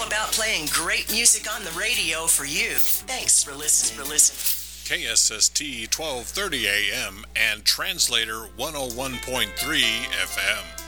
about playing great music on the radio for you. Thanks for listening. KSST 1230 AM and Translator 101.3 FM.